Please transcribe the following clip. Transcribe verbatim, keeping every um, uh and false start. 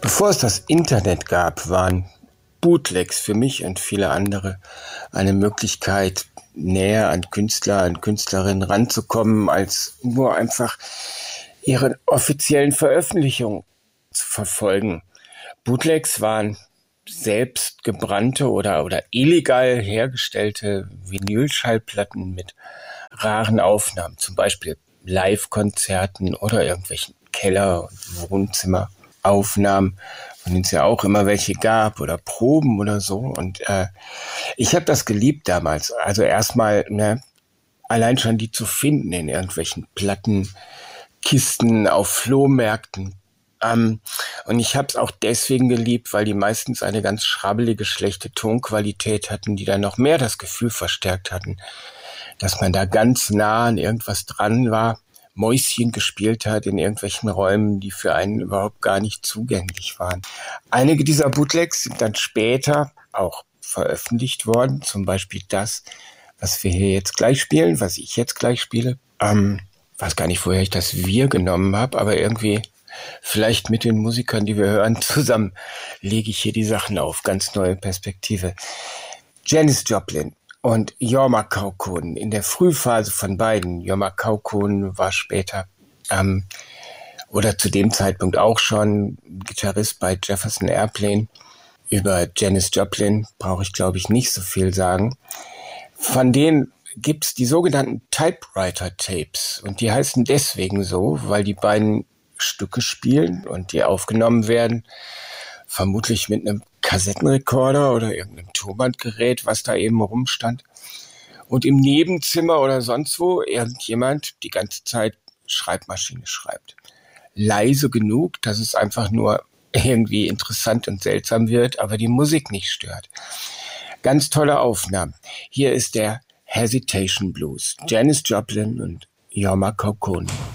Bevor es das Internet gab, waren Bootlegs für mich und viele andere eine Möglichkeit, näher an Künstler, an Künstlerinnen ranzukommen, als nur einfach ihre offiziellen Veröffentlichungen zu verfolgen. Bootlegs waren selbst gebrannte oder, oder illegal hergestellte Vinylschallplatten mit raren Aufnahmen, zum Beispiel Live-Konzerten oder irgendwelchen Keller- und Wohnzimmeraufnahmen, von denen es ja auch immer welche gab oder Proben oder so. Und äh, ich habe das geliebt damals. Also erstmal, ne, allein schon die zu finden in irgendwelchen Plattenkisten auf Flohmärkten. Ähm, und ich habe es auch deswegen geliebt, weil die meistens eine ganz schrabbelige, schlechte Tonqualität hatten, die dann noch mehr das Gefühl verstärkt hatten, dass man da ganz nah an irgendwas dran war, Mäuschen gespielt hat in irgendwelchen Räumen, die für einen überhaupt gar nicht zugänglich waren. Einige dieser Bootlegs sind dann später auch veröffentlicht worden, zum Beispiel das, was wir hier jetzt gleich spielen, was ich jetzt gleich spiele. Ähm, weiß gar nicht, woher ich das Wir genommen habe, aber irgendwie vielleicht mit den Musikern, die wir hören, zusammen lege ich hier die Sachen auf, ganz neue Perspektive. Janis Joplin und Jorma Kaukonen in der Frühphase von beiden. Jorma Kaukonen war später ähm, oder zu dem Zeitpunkt auch schon Gitarrist bei Jefferson Airplane. Über Janis Joplin brauche ich, glaube ich, nicht so viel sagen. Von denen gibt's die sogenannten Typewriter-Tapes und die heißen deswegen so, weil die beiden Stücke spielen und die aufgenommen werden, vermutlich mit einem Kassettenrekorder oder irgendeinem Tonbandgerät, was da eben rumstand. Und im Nebenzimmer oder sonst wo irgendjemand die ganze Zeit Schreibmaschine schreibt. Leise genug, dass es einfach nur irgendwie interessant und seltsam wird, aber die Musik nicht stört. Ganz tolle Aufnahmen. Hier ist der Hesitation Blues. Janis Joplin und Jorma Kaukonen.